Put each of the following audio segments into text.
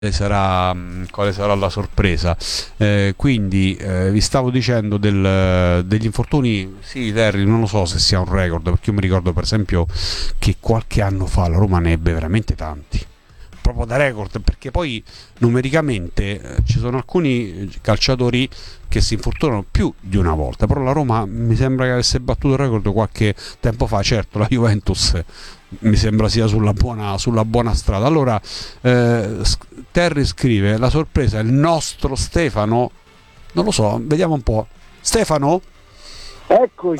quale sarà la sorpresa. Quindi vi stavo dicendo degli infortuni. Sì, Terry, non lo so se sia un record, perché io mi ricordo per esempio che qualche anno fa la Roma ne ebbe veramente tanti, proprio da record, perché poi numericamente ci sono alcuni calciatori che si infortunano più di una volta, però la Roma mi sembra che avesse battuto il record qualche tempo fa. Certo, la Juventus mi sembra sia sulla buona strada. Allora Terry scrive: la sorpresa è il nostro Stefano. Non lo so, vediamo un po'. Stefano? Eccoci,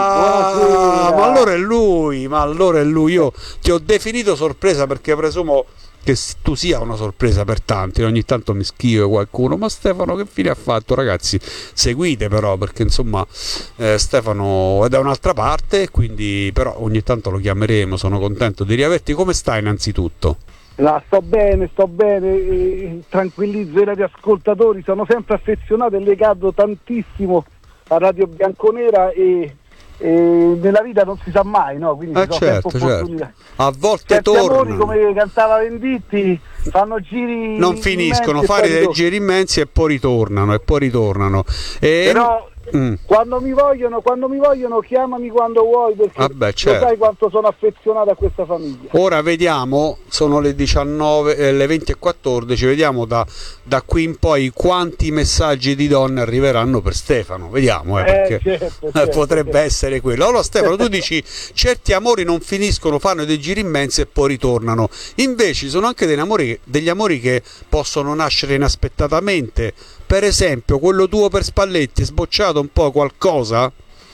Ma buonasera. allora è lui. Io ti ho definito sorpresa perché presumo che tu sia una sorpresa per tanti. Ogni tanto mi scrive qualcuno: ma Stefano che fine ha fatto? Ragazzi, seguite però, perché insomma Stefano è da un'altra parte, quindi però ogni tanto lo chiameremo. Sono contento di riaverti. Come stai innanzitutto? Sto bene, tranquillizzo i radioascoltatori, sono sempre affezionato e legato tantissimo a Radio Bianconera e nella vita non si sa mai, no? Quindi ci sono sempre opportunità. A volte Certi amori, tornano, come cantava Venditti, fanno giri non finiscono, immensi e fare poi dei ritornano. giri immensi e poi ritornano. Però Mm. quando mi vogliono, chiamami quando vuoi, perché Vabbè, lo certo. sai quanto sono affezionato a questa famiglia. Ora vediamo, sono le 19, le 20:14, vediamo da qui in poi quanti messaggi di donne arriveranno per Stefano. Vediamo, perché Certo. potrebbe essere quello. Allora Stefano, tu dici certi amori non finiscono, fanno dei giri immensi e poi ritornano. Invece ci sono anche degli amori che possono nascere inaspettatamente. Per esempio, quello tuo per Spalletti è sbocciato un po' qualcosa?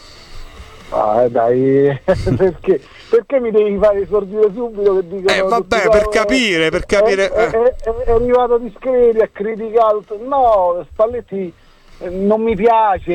Ah, dai, perché mi devi fare esordire subito che dicono Vabbè, tutti, per no, capire, è arrivato discreto, ha criticato. No, Spalletti non mi piace,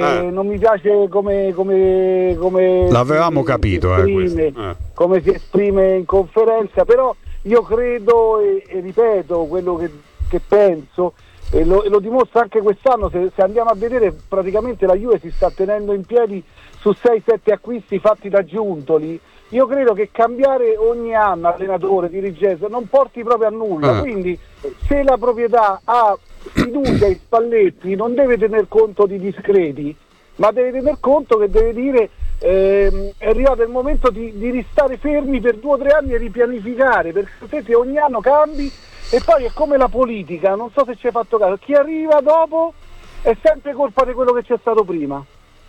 come L'avevamo si capito, questo. esprime, come si esprime in conferenza, però io credo e ripeto quello che penso. E lo dimostra anche quest'anno. Se andiamo a vedere, praticamente la Juve si sta tenendo in piedi su 6-7 acquisti fatti da Giuntoli. Io credo che cambiare ogni anno allenatore, dirigente non porti proprio a nulla, quindi se la proprietà ha fiducia in Spalletti non deve tener conto di discreti, ma deve tener conto che deve dire è arrivato il momento di ristare fermi per 2 o 3 anni e ripianificare, perché se ogni anno cambi. E poi è come la politica, non so se ci hai fatto caso, chi arriva dopo è sempre colpa di quello che c'è stato prima.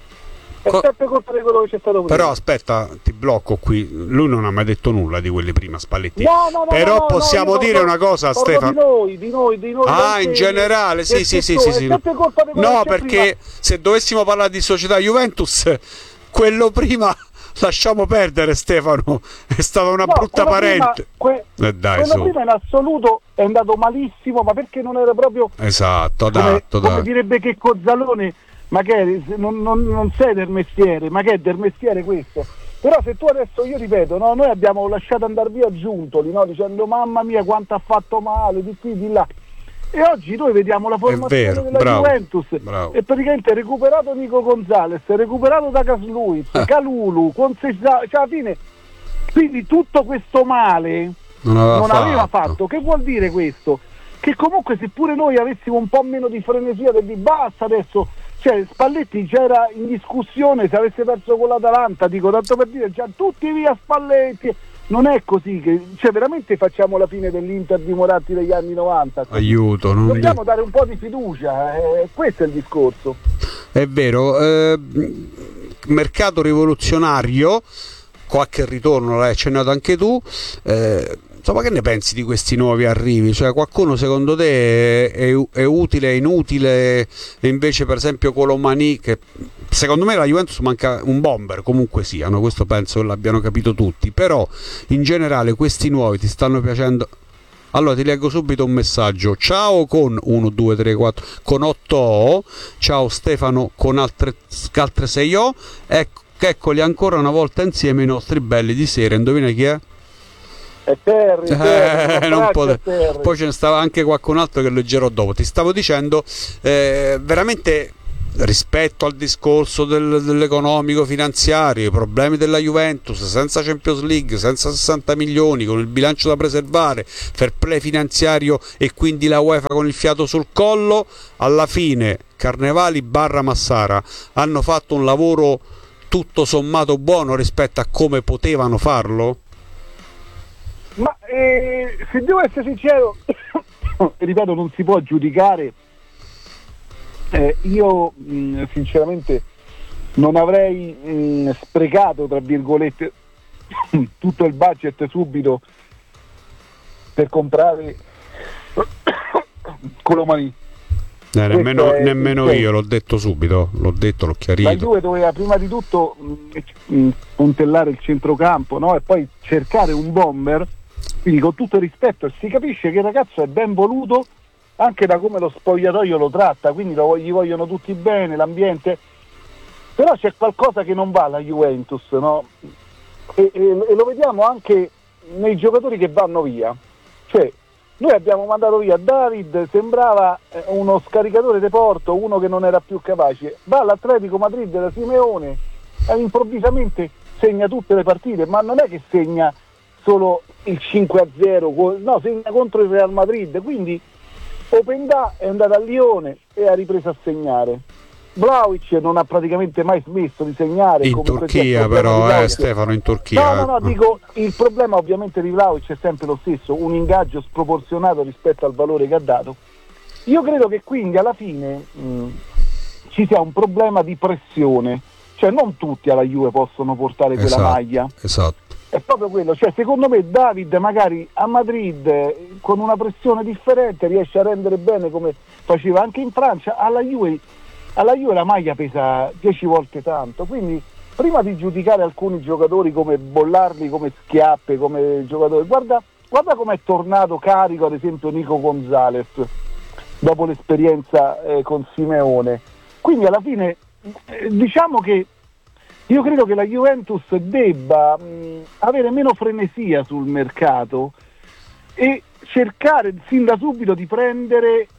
Sempre colpa di quello che c'è stato prima. Però aspetta, ti blocco qui. Lui non ha mai detto nulla di quelli prima, Spalletti. No, Però possiamo dire una cosa, Stefano. Di noi. Ah, in generale, sì. È sempre colpa di quello No, che c'è perché prima. se dovessimo parlare di società Juventus, quello prima lasciamo perdere, Stefano. È stata una brutta parente. Quello prima in assoluto è andato malissimo, ma perché non era proprio esatto, come direbbe che Cozzalone, ma che non sei del mestiere, ma che è del mestiere questo? Però se tu adesso, io ripeto, no, noi abbiamo lasciato andare via Giuntoli, no, dicendo mamma mia quanto ha fatto male, di qui, di là. E oggi noi vediamo la formazione della Juventus e praticamente è recuperato Nico Gonzalez, è recuperato da Casluiz, Calulu, cioè alla fine, quindi tutto questo male non aveva fatto. Che vuol dire questo? Che comunque seppure noi avessimo un po' meno di frenesia del di basta adesso, cioè Spalletti c'era in discussione se avesse perso con l'Atalanta, dico tanto per dire, già tutti via Spalletti. Non è così, cioè veramente facciamo la fine dell'Inter di Moratti degli anni 90. Aiuto, dobbiamo dare un po' di fiducia, questo è il discorso. È vero, mercato rivoluzionario, qualche ritorno l'hai accennato anche tu. Insomma, che ne pensi di questi nuovi arrivi? Cioè, qualcuno secondo te è utile, è inutile? E invece per esempio Colomani, che secondo me la Juventus manca un bomber, comunque siano, questo penso che l'abbiano capito tutti, però in generale questi nuovi ti stanno piacendo? Allora ti leggo subito un messaggio. Ciao con 1, 2, 3, 4 con 8 O. Ciao Stefano con altre 6 O. Eccoli ancora una volta insieme i nostri belli di sera. Indovina chi è? È Terry, non Poi ce ne stava anche qualcun altro che leggerò dopo. Ti stavo dicendo veramente rispetto al discorso dell'economico finanziario, i problemi della Juventus, senza Champions League, senza 60 milioni, con il bilancio da preservare, fair play finanziario e quindi la UEFA con il fiato sul collo, alla fine Carnevali barra Massara hanno fatto un lavoro tutto sommato buono rispetto a come potevano farlo? Ma se devo essere sincero, ripeto, non si può giudicare. Io sinceramente non avrei sprecato, tra virgolette, tutto il budget subito per comprare Colomani. Nemmeno io, l'ho detto subito, l'ho chiarito. La Juve doveva prima di tutto puntellare il centrocampo, no? E poi cercare un bomber, quindi con tutto il rispetto, si capisce che il ragazzo è ben voluto anche da come lo spogliatoio lo tratta, quindi gli vogliono tutti bene, l'ambiente, però c'è qualcosa che non va alla Juventus, no? E lo vediamo anche nei giocatori che vanno via, cioè noi abbiamo mandato via David, sembrava uno scaricatore di Porto, uno che non era più capace, va all'Atletico Madrid da Simeone e improvvisamente segna tutte le partite, ma non è che segna solo il 5-0, no, segna contro il Real Madrid, quindi Openda è andato a Lione e ha ripreso a segnare. Vlahovic non ha praticamente mai smesso di segnare. In Turchia però, Stefano, in Turchia. No, dico, il problema ovviamente di Vlahovic è sempre lo stesso, un ingaggio sproporzionato rispetto al valore che ha dato. Io credo che quindi alla fine ci sia un problema di pressione, cioè non tutti alla Juve possono portare quella maglia. Esatto. È proprio quello, cioè secondo me David magari a Madrid con una pressione differente riesce a rendere bene come faceva anche in Francia. Alla Juve la maglia pesa 10 volte tanto, quindi prima di giudicare alcuni giocatori, come bollarli come schiappe, come giocatori, guarda come è tornato carico ad esempio Nico Gonzalez dopo l'esperienza con Simeone. Quindi alla fine diciamo che io credo che la Juventus debba avere meno frenesia sul mercato e cercare sin da subito di prendere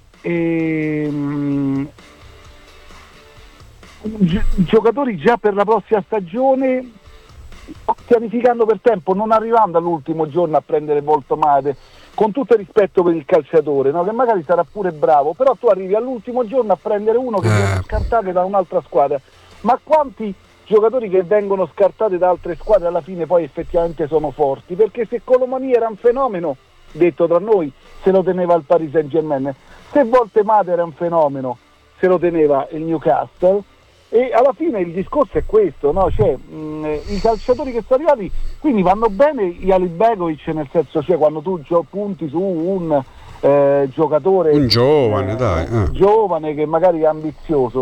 giocatori già per la prossima stagione, pianificando per tempo, non arrivando all'ultimo giorno a prendere molto male, con tutto il rispetto per il calciatore, no? Che magari sarà pure bravo, però tu arrivi all'ultimo giorno a prendere uno che viene scartato da un'altra squadra. Ma quanti giocatori che vengono scartati da altre squadre alla fine poi effettivamente sono forti? Perché se Colomani era un fenomeno, detto tra noi, se lo teneva il Paris Saint-Germain, se Voltemade era un fenomeno, se lo teneva il Newcastle. E alla fine il discorso è questo, no? Cioè, i calciatori che sono arrivati quindi vanno bene gli Alibegovic, nel senso, cioè quando tu punti su un giocatore, un giovane, giovane che magari è ambizioso,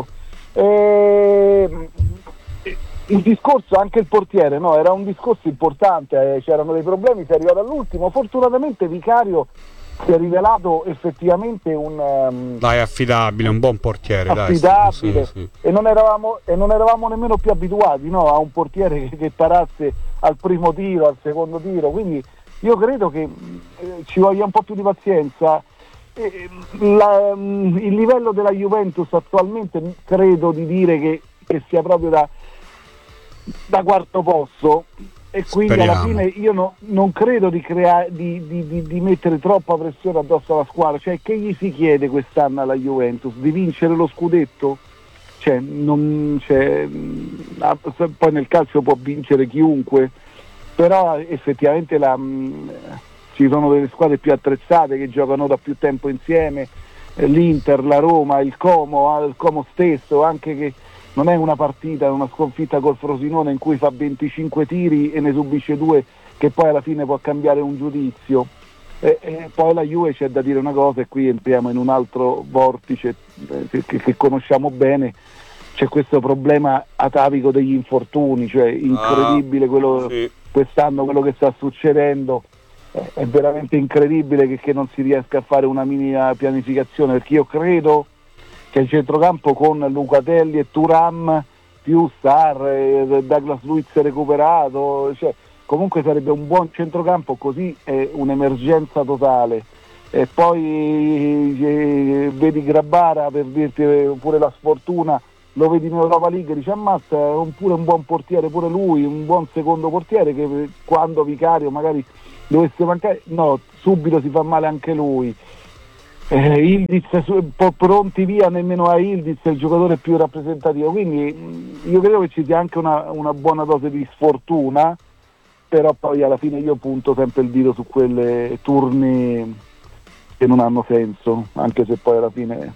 il discorso, anche il portiere, no? Era un discorso importante, c'erano dei problemi, si è arrivato all'ultimo, fortunatamente Vicario si è rivelato effettivamente un affidabile, un buon portiere, affidabile, sì. E non eravamo nemmeno più abituati, no? A un portiere che parasse al primo tiro, al secondo tiro, quindi io credo che ci voglia un po' più di pazienza. Il livello della Juventus attualmente credo di dire che sia proprio da quarto posto, e quindi alla fine io non credo di mettere troppa pressione addosso alla squadra. Cioè, che gli si chiede quest'anno alla Juventus? Di vincere lo scudetto? Cioè, poi nel calcio può vincere chiunque, però effettivamente ci sono delle squadre più attrezzate che giocano da più tempo insieme, l'Inter, la Roma, il Como stesso, anche che non è una partita, una sconfitta col Frosinone in cui fa 25 tiri e ne subisce 2, che poi alla fine può cambiare un giudizio. E poi la Juve, c'è da dire una cosa, e qui entriamo in un altro vortice che conosciamo bene. C'è questo problema atavico degli infortuni, cioè incredibile quest'anno quello che sta succedendo. È veramente incredibile che non si riesca a fare una minima pianificazione, perché io credo che il centrocampo con Lucatelli e Thuram più Sarr, Douglas Luiz recuperato, cioè, comunque sarebbe un buon centrocampo, così è un'emergenza totale. E poi vedi Grabara, per dirti pure la sfortuna, lo vedi in Europa League, dice ammazza, è pure un buon portiere pure lui, un buon secondo portiere, che quando Vicario magari dovesse mancare, no, subito si fa male anche lui. Ildiz un po' pronti via, nemmeno a Ildiz è il giocatore più rappresentativo, quindi io credo che ci sia anche una buona dose di sfortuna, però poi alla fine io punto sempre il dito su quelle turni che non hanno senso, anche se poi alla fine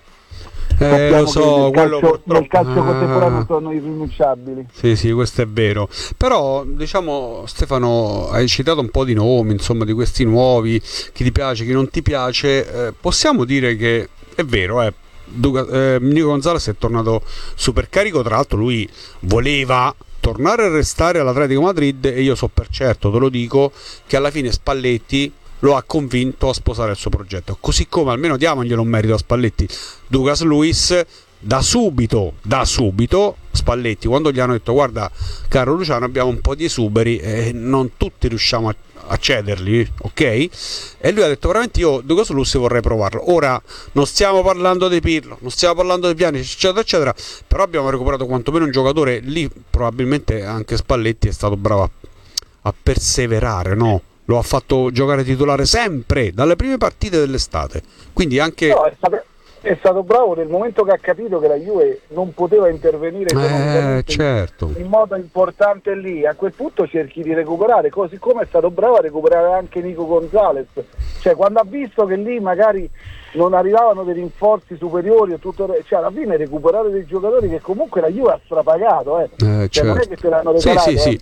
lo so, nel calcio contemporaneo sono irrinunciabili. Sì, questo è vero. Però diciamo, Stefano, hai citato un po' di nomi, insomma, di questi nuovi, chi ti piace, chi non ti piace. Possiamo dire che è vero, Nico Gonzalez è tornato super carico. Tra l'altro lui voleva tornare a restare all'Atletico Madrid, e io so per certo, te lo dico, che alla fine Spalletti lo ha convinto a sposare il suo progetto, così come, almeno diamoglielo un merito a Spalletti, Douglas Luiz da subito Spalletti, quando gli hanno detto guarda caro Luciano, abbiamo un po' di esuberi e non tutti riusciamo a cederli, ok? E lui ha detto veramente io Douglas Luiz vorrei provarlo. Ora non stiamo parlando di Pirlo, non stiamo parlando di Pjanic, eccetera eccetera, però abbiamo recuperato quantomeno un giocatore. Lì probabilmente anche Spalletti è stato bravo a perseverare, no? Lo ha fatto giocare titolare sempre dalle prime partite dell'estate, quindi anche no, è stato bravo nel momento che ha capito che la Juve non poteva intervenire certo, in modo importante lì. A quel punto cerchi di recuperare, così come è stato bravo a recuperare anche Nico Gonzalez, cioè quando ha visto che lì magari non arrivavano dei rinforzi superiori e tutto, cioè alla fine recuperare dei giocatori che comunque la Juve ha strapagato, cioè, certo. non è che te l'hanno regalato, sì.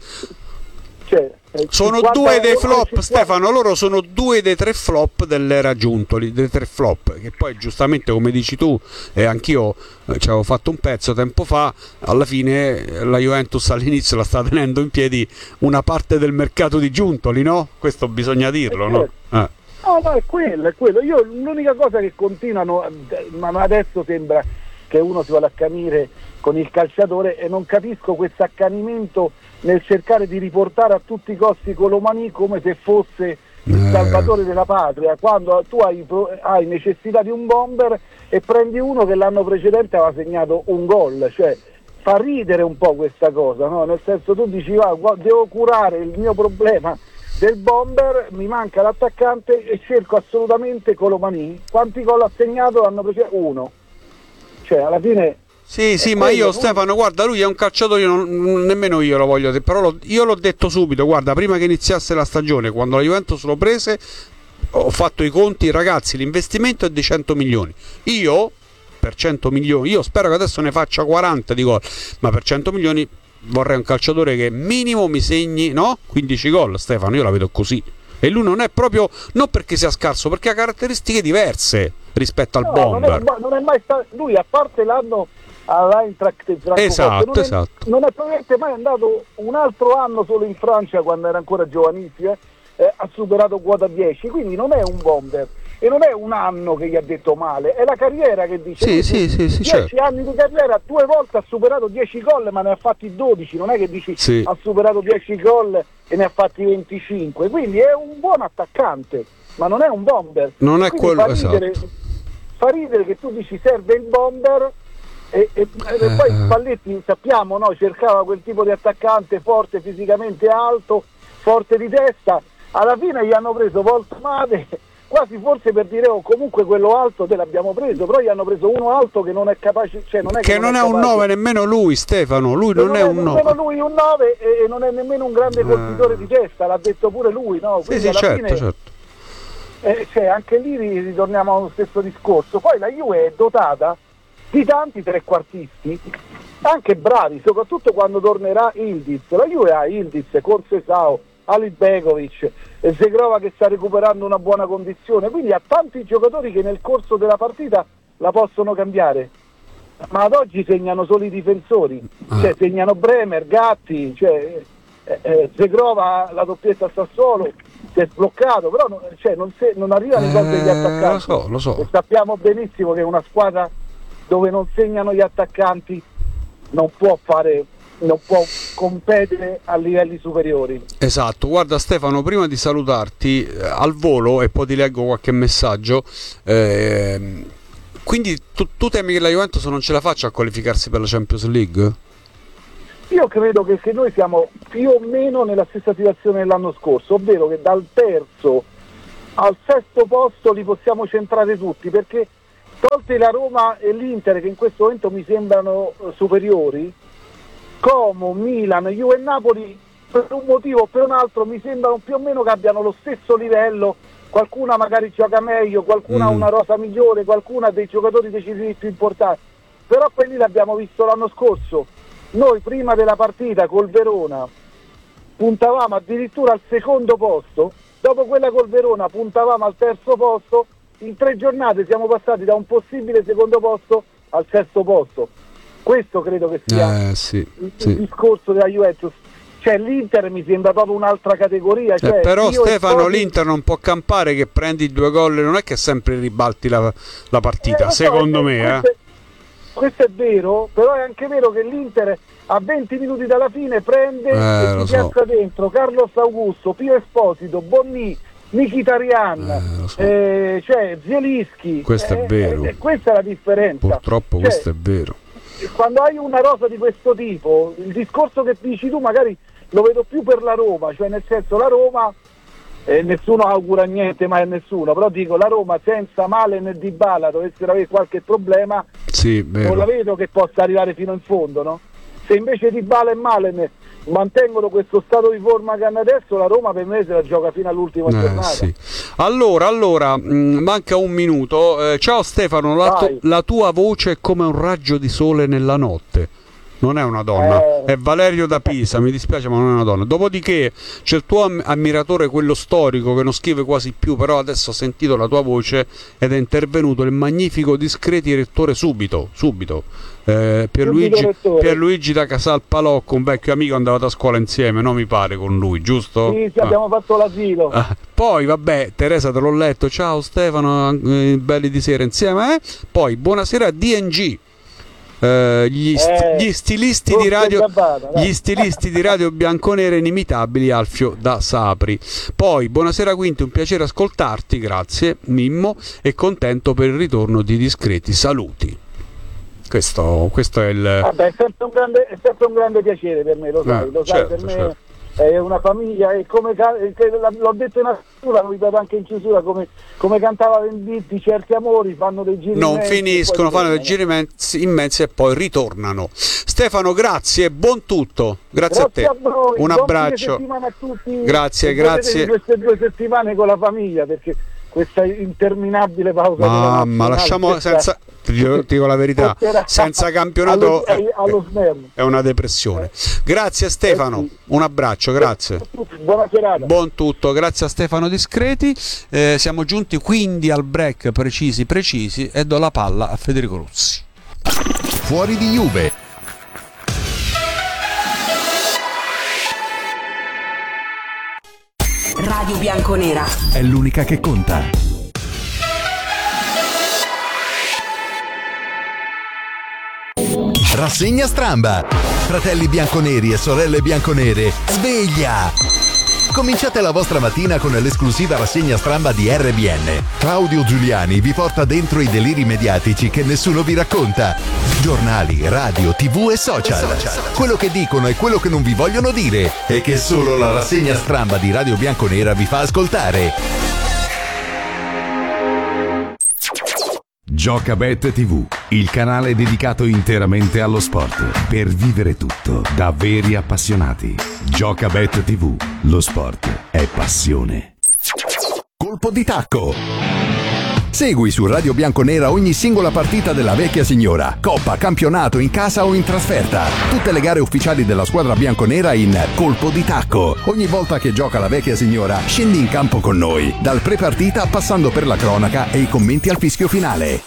Cioè, sono 2 dei flop, Stefano, loro sono 2 dei 3 flop dell'era Giuntoli, dei 3 flop, che poi giustamente come dici tu, e anch'io ci avevo fatto un pezzo tempo fa, alla fine la Juventus all'inizio la sta tenendo in piedi una parte del mercato di Giuntoli, no? Questo bisogna dirlo, no? No, è quello. Io l'unica cosa che continuano, ma adesso sembra che uno si vada a accanire con il calciatore, e non capisco questo accanimento nel cercare di riportare a tutti i costi Colomani come se fosse il salvatore della patria, quando tu hai necessità di un bomber e prendi uno che l'anno precedente aveva segnato un gol, cioè fa ridere un po' questa cosa, no? Nel senso, tu dici devo curare il mio problema del bomber, mi manca l'attaccante e cerco assolutamente Colomani. Quanti gol ha segnato l'anno precedente? 1. Cioè alla fine sì, ma io Stefano, guarda, lui è un calciatore, nemmeno io lo voglio dire, però io l'ho detto subito, guarda, prima che iniziasse la stagione, quando la Juventus lo prese, ho fatto i conti, ragazzi, l'investimento è di 100 milioni. Io per 100 milioni, io spero che adesso ne faccia 40 di gol, ma per 100 milioni vorrei un calciatore che minimo mi segni, no? 15 gol, Stefano, io la vedo così. E lui non è proprio, non perché sia scarso, perché ha caratteristiche diverse rispetto al bomber. Non è mai stato, lui a parte l'anno all'Eintracht in Francoforte, esatto. Non è probabilmente mai andato un altro anno solo in Francia quando era ancora giovanissimo, ha superato quota 10, quindi non è un bomber. E non è un anno che gli ha detto male, è la carriera che dice. Sì, 10 certo. anni di carriera, 2 volte ha superato 10 gol, ma ne ha fatti 12, non è che dici ha superato 10 gol e ne ha fatti 25, quindi è un buon attaccante, ma non è un bomber. Non è quello, fa ridere che tu dici serve il bomber e poi Spalletti, sappiamo, no, cercava quel tipo di attaccante forte, fisicamente alto, forte di testa. Alla fine gli hanno preso Voltmade, quasi forse per dire comunque quello alto te l'abbiamo preso, però gli hanno preso uno alto che non è capace, cioè non è un 9 nemmeno lui, Stefano, lui non è un 9. Nemmeno lui un 9 e non è nemmeno un grande colpitore di testa, l'ha detto pure lui, no? Quindi alla fine, certo. Cioè, anche lì ritorniamo allo stesso discorso. Poi la Juve è dotata di tanti trequartisti anche bravi, soprattutto quando tornerà Ildiz. La Juve ha Ildiz, Conceição, Alibegovic, Zegrova che sta recuperando una buona condizione, quindi ha tanti giocatori che nel corso della partita la possono cambiare, ma ad oggi segnano solo i difensori, cioè segnano Bremer, Gatti, cioè, Zegrova la doppietta a Sassuolo si è sbloccato, però non arrivano i gol degli attaccanti. Lo so. E sappiamo benissimo che una squadra dove non segnano gli attaccanti non può competere a livelli superiori. Esatto, guarda Stefano, prima di salutarti al volo, e poi ti leggo qualche messaggio, quindi tu temi che la Juventus non ce la faccia a qualificarsi per la Champions League? Io credo che noi siamo più o meno nella stessa situazione dell'anno scorso, ovvero che dal terzo al sesto posto li possiamo centrare tutti, perché tolte la Roma e l'Inter, che in questo momento mi sembrano superiori, Como, Milan, Juve e Napoli, per un motivo o per un altro mi sembrano più o meno che abbiano lo stesso livello. Qualcuna magari gioca meglio, qualcuna ha una rosa migliore, qualcuna ha dei giocatori decisivi più importanti, però quelli l'abbiamo visto l'anno scorso. Noi prima della partita col Verona puntavamo addirittura al secondo posto, dopo quella col Verona puntavamo al terzo posto, in 3 giornate siamo passati da un possibile secondo posto al sesto posto. Questo credo che sia il discorso della Juventus. Cioè l'Inter mi sembra proprio un'altra categoria. Però Stefano, l'Inter non può campare che prendi 2 gol, non è che sempre ribalti la partita, secondo me. Questo è vero, però è anche vero che l'Inter a 20 minuti dalla fine prende e si piazza dentro Carlos Augusto, Pio Esposito, Bonni, Mkhitaryan, Zielinski. Questo è vero. Questa è la differenza. Purtroppo questo è vero. Quando hai una rosa di questo tipo, il discorso che dici tu magari lo vedo più per la Roma, cioè nel senso la Roma, nessuno augura niente mai a nessuno, però dico la Roma senza Malen e Dybala dovessero avere qualche problema, non la vedo che possa arrivare fino in fondo, no? Se invece Dybala e Malen mantengono questo stato di forma che hanno adesso, la Roma per me se la gioca fino all'ultima giornata. Sì. Allora, manca un minuto. Ciao Stefano, la tua voce è come un raggio di sole nella notte. Non è una donna, è Valerio da Pisa, mi dispiace ma non è una donna. Dopodiché c'è il tuo ammiratore, quello storico che non scrive quasi più, però adesso ho sentito la tua voce ed è intervenuto il magnifico Discreti rettore subito. Pierluigi da Casal Palocco, un vecchio amico, andavate a scuola insieme, no mi pare, con lui, giusto? Sì, abbiamo fatto l'asilo. Poi vabbè, Teresa te l'ho letto, ciao Stefano, belli di sera insieme. Poi buonasera DNG. Gli stilisti di radio bianconere inimitabili, Alfio da Sapri. Poi buonasera Quinti, un piacere ascoltarti, grazie Mimmo, e contento per il ritorno di Discreti, saluti. Questo è il è sempre un grande piacere per me, lo sai, certo, per me è una famiglia, e come l'ho detto in apertura, lo ripeto anche in chiusura, come cantava Venditti, certi amori fanno dei giri non immensi, finiscono, fanno dei giri immensi e poi ritornano. Stefano, grazie, buon tutto, grazie a te, a voi. Un abbraccio a tutti. Grazie queste 2 settimane con la famiglia, perché questa interminabile pausa lasciamo senza, ti dico la verità, senza campionato è una depressione. Grazie Stefano, un abbraccio, grazie, buona serata, buon tutto, grazie a Stefano Discreti. Siamo giunti quindi al break precisi e do la palla a Federico Ruzzi. Fuori di Juve. Radio Bianconera è l'unica che conta. Rassegna Stramba. Fratelli bianconeri e sorelle bianconere, sveglia! Cominciate la vostra mattina con l'esclusiva rassegna Stramba di RBN. Claudio Giuliani vi porta dentro i deliri mediatici che nessuno vi racconta. Giornali, radio, TV e social. Quello che dicono e quello che non vi vogliono dire e che solo la rassegna Stramba di Radio Bianconera vi fa ascoltare. Giocabet TV, il canale dedicato interamente allo sport, per vivere tutto da veri appassionati. Giocabet TV, lo sport è passione. Colpo di tacco. Segui su Radio Bianconera ogni singola partita della vecchia signora, coppa, campionato, in casa o in trasferta. Tutte le gare ufficiali della squadra bianconera in Colpo di tacco. Ogni volta che gioca la vecchia signora, scendi in campo con noi, dal pre-partita passando per la cronaca e i commenti al fischio finale.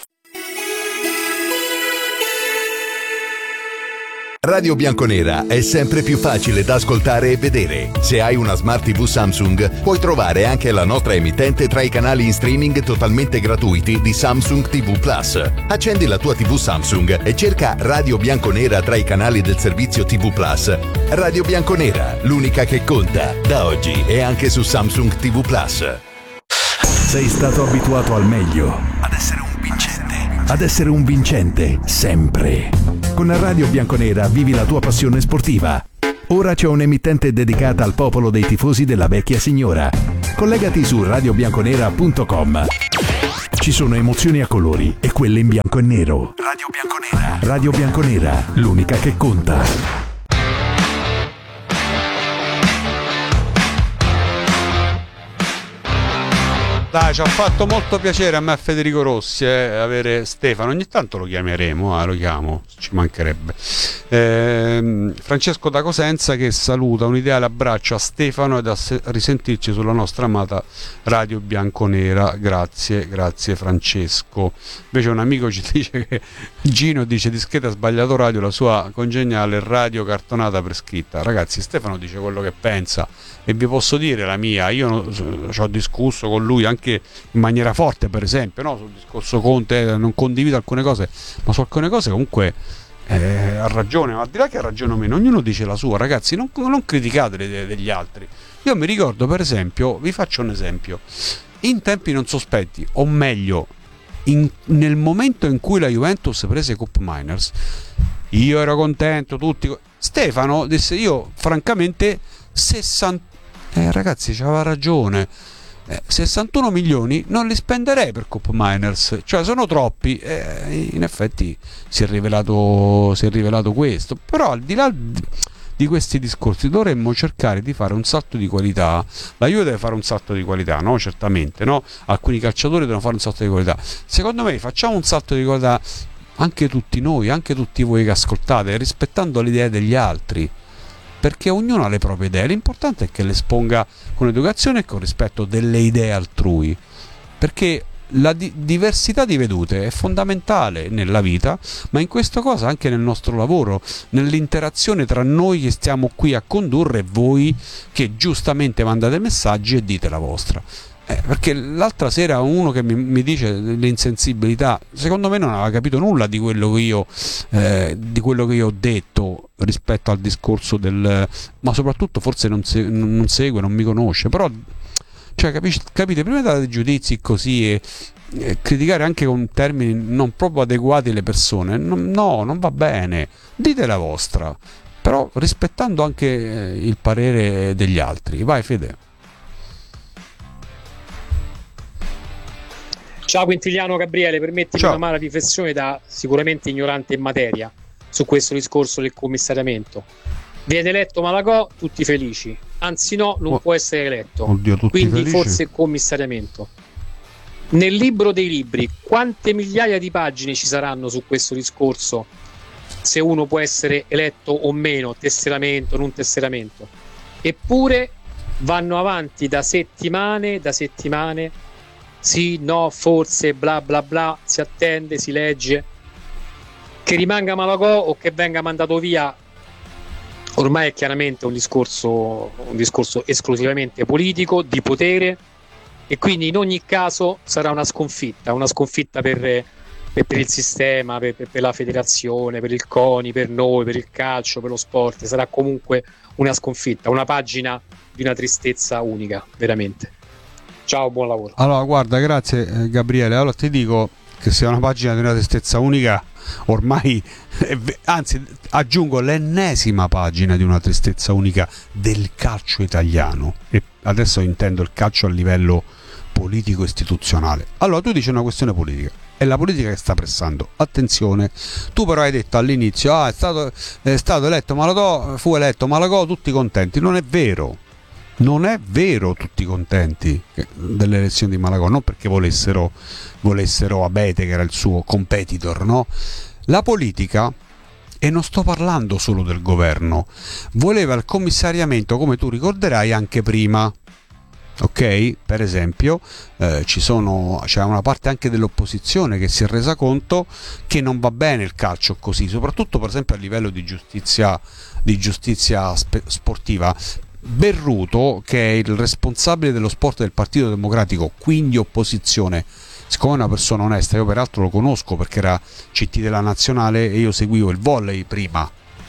Radio Bianconera è sempre più facile da ascoltare e vedere. Se hai una Smart TV Samsung, puoi trovare anche la nostra emittente tra i canali in streaming totalmente gratuiti di Samsung TV Plus. Accendi la tua TV Samsung e cerca Radio Bianconera tra i canali del servizio TV Plus. Radio Bianconera, l'unica che conta, da oggi e anche su Samsung TV Plus. Sei stato abituato al meglio, ad essere un vincente, ad essere un vincente, sempre. Con Radio Bianconera vivi la tua passione sportiva. Ora c'è un'emittente dedicata al popolo dei tifosi della vecchia signora. Collegati su radiobianconera.com. Ci sono emozioni a colori e quelle in bianco e nero. Radio Bianconera. Radio Bianconera, l'unica che conta. Dai, ci ha fatto molto piacere a me, a Federico Rossi, avere Stefano. Ogni tanto lo chiameremo, lo chiamo, ci mancherebbe. Francesco da Cosenza che saluta, un ideale abbraccio a Stefano ed a risentirci sulla nostra amata Radio Bianconera. Grazie Francesco. Invece un amico ci dice che Gino dice Discheta ha sbagliato radio, la sua congeniale radio cartonata prescritta. Ragazzi, Stefano dice quello che pensa e vi posso dire la mia. Io ci ho discusso con lui anche in maniera forte, per esempio, no? Sul discorso Conte non condivido alcune cose, ma su alcune cose comunque ha ragione, ma al di là che ha ragione o meno, ognuno dice la sua. Ragazzi, non criticate le idee degli altri. Io mi ricordo, per esempio, vi faccio un esempio, in tempi non sospetti, o meglio nel momento in cui la Juventus prese Cup Miners, io ero contento, tutti. Stefano disse, io francamente 60 ragazzi, c'aveva ragione, 61 milioni non li spenderei per Cup Miners, cioè sono troppi. In effetti si è rivelato questo. Però al di là di questi discorsi dovremmo cercare di fare un salto di qualità. La Juve deve fare un salto di qualità, no? Certamente, no? Alcuni calciatori devono fare un salto di qualità. Secondo me facciamo un salto di qualità anche tutti noi, anche tutti voi che ascoltate, rispettando le idee degli altri, perché ognuno ha le proprie idee. L'importante è che le esponga con educazione e con rispetto delle idee altrui, perché la diversità di vedute è fondamentale nella vita, ma in questa cosa anche nel nostro lavoro, nell'interazione tra noi che stiamo qui a condurre e voi che giustamente mandate messaggi e dite la vostra. Perché l'altra sera uno che mi dice l'insensibilità, secondo me non aveva capito nulla di quello che io ho detto rispetto al discorso ma soprattutto forse non segue, non mi conosce, però cioè, capite, prima di dare giudizi così e criticare anche con termini non proprio adeguati alle persone, non va bene. Dite la vostra, però rispettando anche il parere degli altri. Vai Fede. Ciao Quintiliano Gabriele, permettimi una mala riflessione da sicuramente ignorante in materia su questo discorso del commissariamento. Viene eletto Malagò, tutti felici, anzi no, non può essere eletto. Oddio, quindi felici. Forse commissariamento. Nel libro dei libri, quante migliaia di pagine ci saranno su questo discorso, se uno può essere eletto o meno, tesseramento, non tesseramento? Eppure vanno avanti da settimane, sì, no, forse, bla bla bla, si attende, si legge. Che rimanga Malagò o che venga mandato via, ormai è chiaramente un discorso esclusivamente politico, di potere, e quindi in ogni caso sarà una sconfitta per il sistema, per la federazione, per il CONI, per noi, per il calcio, per lo sport. Sarà comunque una sconfitta, una pagina di una tristezza unica, veramente. Ciao, buon lavoro. Allora, guarda, grazie Gabriele. Allora ti dico che se è una pagina di una tristezza unica, ormai, anzi aggiungo l'ennesima pagina di una tristezza unica del calcio italiano, e adesso intendo il calcio a livello politico istituzionale. Allora tu dici una questione politica, è la politica che sta pressando, attenzione. Tu però hai detto all'inizio è stato eletto Malagò, fu eletto Malagò, tutti contenti. Non è vero, tutti contenti delle elezioni di Malagò, non perché volessero Abete, che era il suo competitor, no? La politica, e non sto parlando solo del governo, voleva il commissariamento, come tu ricorderai, anche prima. Ok? Per esempio c'è una parte anche dell'opposizione che si è resa conto che non va bene il calcio così, soprattutto per esempio a livello di giustizia sportiva. Berruto, che è il responsabile dello sport del Partito Democratico, quindi opposizione, siccome è una persona onesta, io peraltro lo conosco perché era CT della Nazionale e io seguivo il volley prima,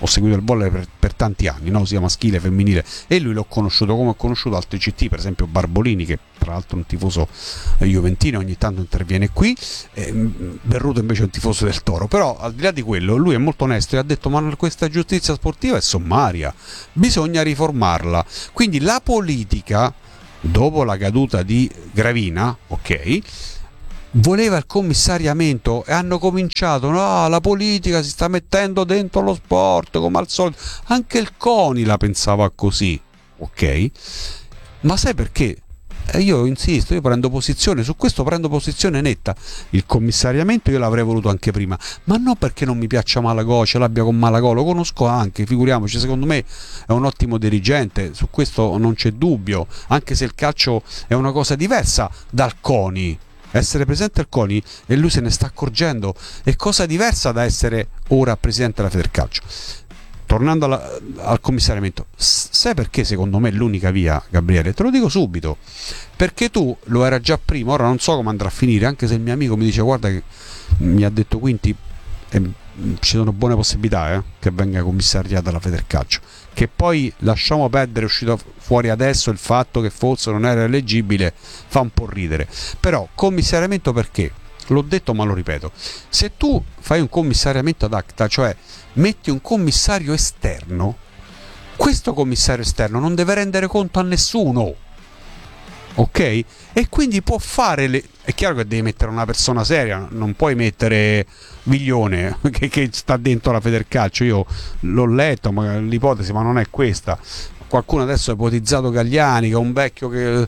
ho seguito il volley per tanti anni, no? Sia maschile, femminile, e lui l'ho conosciuto come ho conosciuto altri CT, per esempio Barbolini, che tra l'altro è un tifoso juventino, ogni tanto interviene qui, Berruto invece è un tifoso del Toro. Però al di là di quello lui è molto onesto e ha detto: ma questa giustizia sportiva è sommaria, bisogna riformarla. Quindi la politica, dopo la caduta di Gravina, ok, voleva il commissariamento, e hanno cominciato: no, la politica si sta mettendo dentro lo sport come al solito. Anche il CONI la pensava così, ok? Ma sai perché? Io insisto, io prendo posizione su questo, prendo posizione netta. Il commissariamento io l'avrei voluto anche prima, ma non perché non mi piaccia Malagò, ce l'abbia con Malagò, lo conosco anche, figuriamoci, secondo me è un ottimo dirigente, su questo non c'è dubbio, anche se il calcio è una cosa diversa dal CONI. Essere presidente al CONI, e lui se ne sta accorgendo, è cosa diversa da essere ora presidente della Federcalcio. Tornando al commissariamento, sai perché secondo me è l'unica via, Gabriele? Te lo dico subito, perché tu lo era già prima, ora non so come andrà a finire, anche se il mio amico mi dice: guarda che mi ha detto Quinti, ci sono buone possibilità che venga commissariata la Federcalcio, che poi lasciamo perdere, è uscito fuori adesso il fatto che forse non era eleggibile, fa un po' ridere. Però commissariamento perché? L'ho detto ma lo ripeto: se tu fai un commissariamento ad acta, cioè metti un commissario esterno, questo commissario esterno non deve rendere conto a nessuno, ok? E quindi può fare è chiaro che devi mettere una persona seria, non puoi mettere Viglione che sta dentro la Federcalcio. Io l'ho letto, ma l'ipotesi ma non è questa. Qualcuno adesso ha ipotizzato Gagliani, che è un vecchio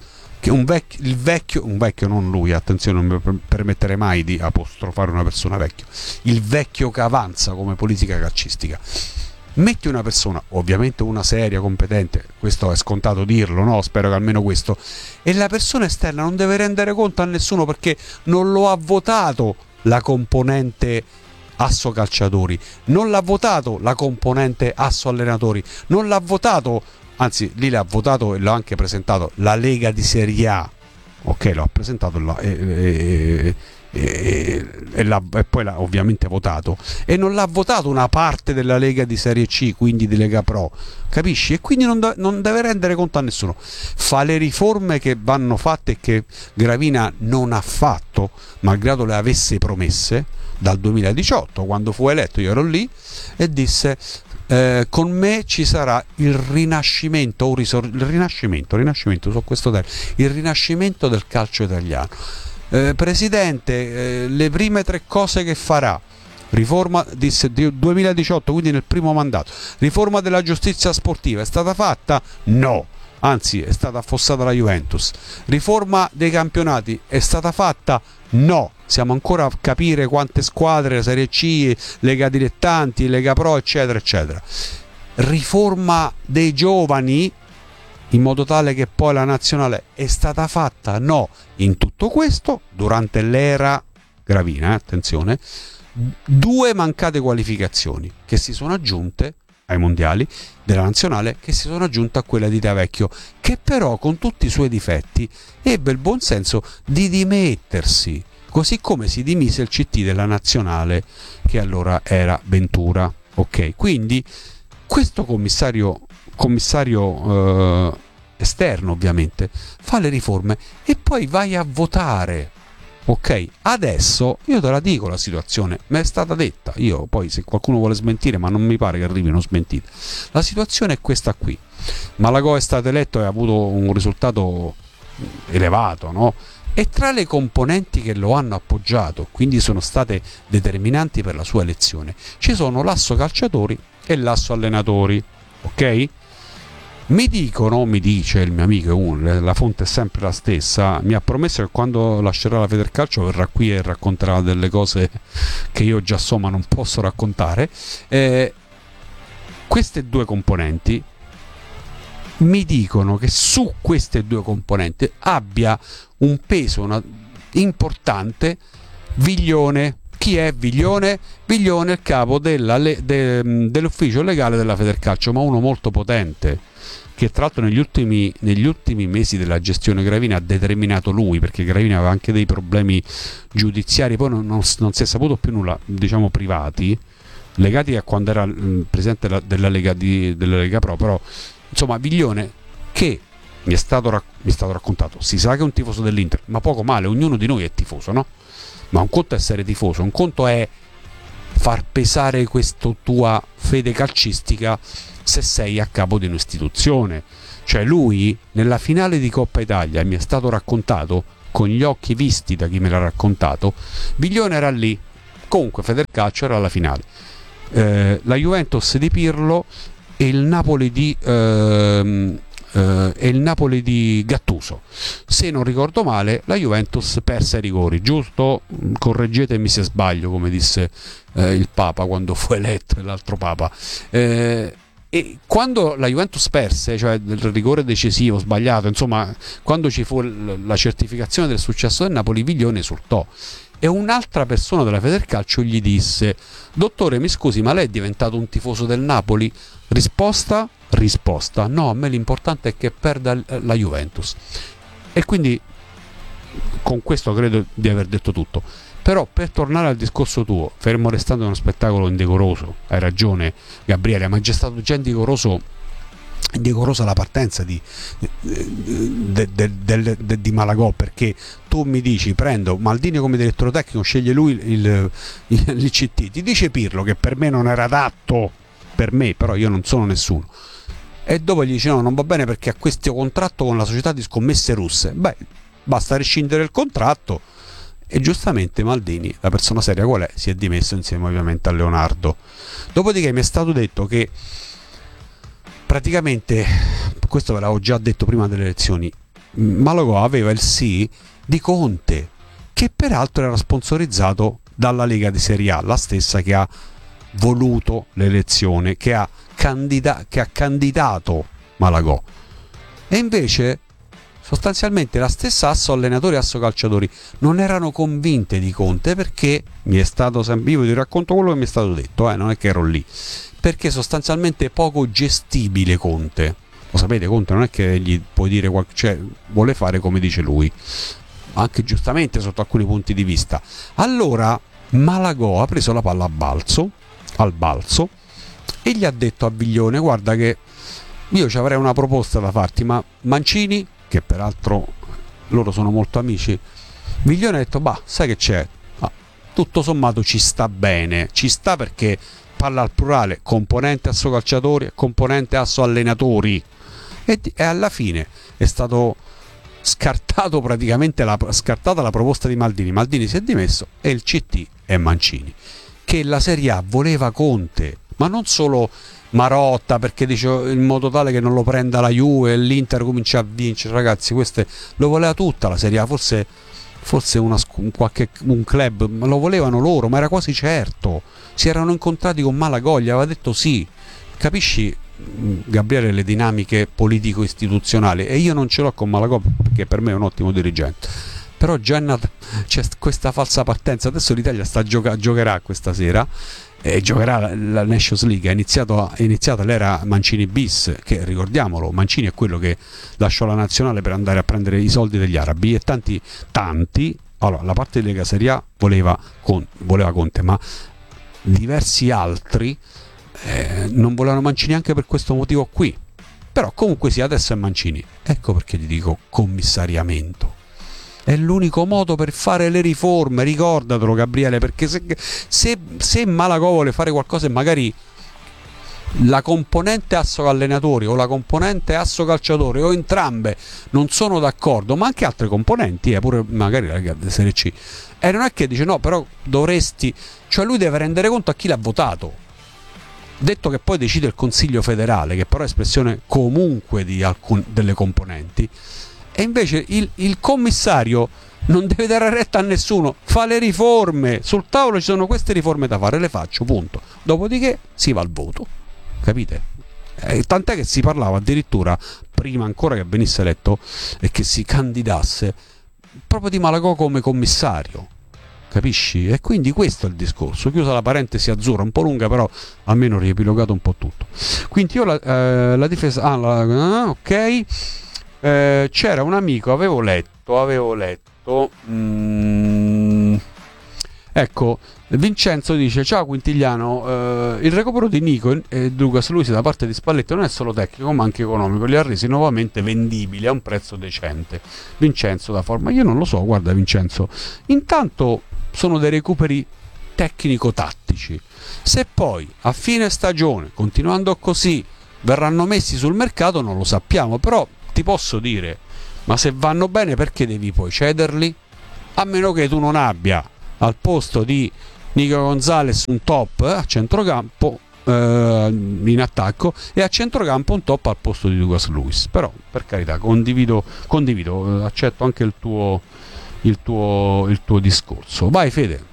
un vecchio, non lui, attenzione, non mi permetterei mai di apostrofare una persona vecchio, il vecchio che avanza come politica calcistica. Metti una persona, ovviamente una seria, competente, questo è scontato dirlo, no? Spero che almeno questo, e la persona esterna non deve rendere conto a nessuno, perché non lo ha votato la componente asso calciatori, non l'ha votato la componente asso allenatori, non l'ha votato, anzi lì l'ha votato e l'ha anche presentato la Lega di Serie A, ok, l'ha presentato e poi l'ha ovviamente votato, e non l'ha votato una parte della Lega di Serie C, quindi di Lega Pro, capisci? E quindi non deve rendere conto a nessuno, fa le riforme che vanno fatte e che Gravina non ha fatto malgrado le avesse promesse dal 2018, quando fu eletto. Io ero lì e disse: con me ci sarà il rinascimento, rinascimento su questo termine, il rinascimento del calcio italiano. Presidente, le prime 3 cose che farà: riforma, disse, 2018, quindi nel primo mandato, riforma della giustizia sportiva, è stata fatta? No, anzi è stata affossata la Juventus. Riforma dei campionati, è stata fatta? No, siamo ancora a capire quante squadre, Serie C, Lega Dilettanti, Lega Pro, eccetera eccetera. Riforma dei giovani, in modo tale che poi la nazionale, è stata fatta? No. In tutto questo, durante l'era Gravina, attenzione, 2 mancate qualificazioni che si sono aggiunte ai mondiali della nazionale, che si sono aggiunte a quella di Tavecchio, che però con tutti i suoi difetti ebbe il buon senso di dimettersi, così come si dimise il CT della nazionale, che allora era Ventura, ok? Quindi questo commissario esterno ovviamente fa le riforme e poi vai a votare, ok? Adesso io te la dico la situazione, mi è stata detta, io poi se qualcuno vuole smentire, ma non mi pare che arrivi una smentita, la situazione è questa qui: Malagò è stato eletto e ha avuto un risultato elevato, no? E tra le componenti che lo hanno appoggiato, quindi sono state determinanti per la sua elezione, ci sono l'asso calciatori e l'asso allenatori, ok? Mi dice il mio amico, la fonte è sempre la stessa, mi ha promesso che quando lascerà la Federcalcio verrà qui e racconterà delle cose che io già so ma non posso raccontare. Queste 2 componenti mi dicono che su queste 2 componenti abbia un peso importante Viglione. Chi è Viglione? Viglione è il capo dell'ufficio legale della Federcalcio, ma uno molto potente, che tra l'altro negli ultimi mesi della gestione Gravina ha determinato lui, perché Gravina aveva anche dei problemi giudiziari, poi non si è saputo più nulla, diciamo privati, legati a quando era presidente della Lega Pro, però insomma Viglione, che mi è stato raccontato, si sa che è un tifoso dell'Inter, ma poco male, ognuno di noi è tifoso, no? Ma un conto è essere tifoso, un conto è far pesare questa tua fede calcistica se sei a capo di un'istituzione. Cioè lui nella finale di Coppa Italia, mi è stato raccontato con gli occhi visti da chi me l'ha raccontato, Viglione era lì, comunque Federcalcio era alla finale, la Juventus di Pirlo e il Napoli di Gattuso. Se non ricordo male, la Juventus perse ai rigori, giusto? Correggetemi se sbaglio, come disse il Papa quando fu eletto, l'altro Papa. E quando la Juventus perse, cioè il rigore decisivo sbagliato, insomma, quando ci fu la certificazione del successo del Napoli, Viglione esultò. E un'altra persona della Federcalcio gli disse: dottore, mi scusi, ma lei è diventato un tifoso del Napoli? Risposta: no, a me l'importante è che perda la Juventus. E quindi con questo credo di aver detto tutto. Però per tornare al discorso tuo, fermo restando uno spettacolo indecoroso, hai ragione Gabriele, ma è già stato già indecorosa la partenza di Malagò, perché tu mi dici prendo Maldini come direttore tecnico, sceglie lui il CT, ti dice Pirlo che per me non era adatto, per me, però io non sono nessuno, e dopo gli dice no, non va bene perché ha questo contratto con la società di scommesse russe. Beh, basta rescindere il contratto. E giustamente Maldini, la persona seria qual è, si è dimesso insieme ovviamente a Leonardo. Dopodiché mi è stato detto che praticamente, questo ve l'avevo già detto prima delle elezioni, Malagò aveva il sì di Conte, che peraltro era sponsorizzato dalla Lega di Serie A, la stessa che ha voluto l'elezione, che ha candidato Malagò. E invece sostanzialmente la stessa Asso allenatori e Asso calciatori non erano convinte di Conte, perché mi è stato sempre, io vi racconto quello che mi è stato detto, non è che ero lì, perché sostanzialmente è poco gestibile Conte. Lo sapete, Conte non è che gli puoi dire cioè vuole fare come dice lui, anche giustamente sotto alcuni punti di vista. Allora Malagò ha preso la palla al balzo e gli ha detto a Viglione: guarda che io ci avrei una proposta da farti, ma Mancini, che peraltro loro sono molto amici, Viglione ha detto: bah, sai che c'è, tutto sommato ci sta bene, ci sta, perché parla al plurale, componente Asso calciatori, componente Asso allenatori, e alla fine è stato scartata la proposta di Maldini. Maldini si è dimesso e il CT è Mancini, che la Serie A voleva Conte, ma non solo Marotta, perché dice in modo tale che non lo prenda la Juve e l'Inter comincia a vincere. Ragazzi, queste lo voleva tutta la Serie A, forse un club, ma lo volevano loro, ma era quasi certo. Si erano incontrati con Malagò, gli aveva detto sì. Capisci, Gabriele, le dinamiche politico-istituzionali? E io non ce l'ho con Malagò, perché per me è un ottimo dirigente, però già c'è questa falsa partenza. Adesso l'Italia giocherà questa sera, giocherà la Nations League. È iniziata l'era Mancini bis, che ricordiamolo, Mancini è quello che lasciò la nazionale per andare a prendere i soldi degli arabi, e tanti allora, la parte di Lega Serie A voleva Conte, ma diversi altri non volevano Mancini anche per questo motivo qui. Però comunque sì, adesso è Mancini. Ecco perché ti dico commissariamento. È l'unico modo per fare le riforme, ricordatelo Gabriele, perché se Malagò vuole fare qualcosa e magari la componente Asso allenatori o la componente Asso calciatori o entrambe non sono d'accordo, ma anche altre componenti, pure magari la Serie C, e non è che dice no, però dovresti, cioè lui deve rendere conto a chi l'ha votato, detto che poi decide il Consiglio federale, che però è espressione comunque di delle componenti. E invece il commissario non deve dare retta a nessuno, fa le riforme, sul tavolo ci sono queste riforme da fare, le faccio, punto. Dopodiché si va al voto, capite? Tant'è che si parlava addirittura, prima ancora che venisse eletto e che si candidasse, proprio di Malagò come commissario, capisci? E quindi questo è il discorso. Chiusa la parentesi azzurra, un po' lunga, però almeno ho riepilogato un po' tutto. Quindi io la difesa, ok. C'era un amico, avevo letto Ecco, Vincenzo dice: ciao Quintigliano, il recupero di Nico e Douglas Luiz da parte di Spalletti non è solo tecnico ma anche economico, li ha resi nuovamente vendibili a un prezzo decente. Vincenzo da forma, io non lo so, guarda Vincenzo, intanto sono dei recuperi tecnico-tattici, se poi a fine stagione, continuando così, verranno messi sul mercato non lo sappiamo, però ti posso dire, ma se vanno bene perché devi poi cederli? A meno che tu non abbia al posto di Nico Gonzalez un top a centrocampo in attacco e a centrocampo un top al posto di Douglas Luiz. Però per carità condivido, accetto anche il tuo discorso. Vai Fede.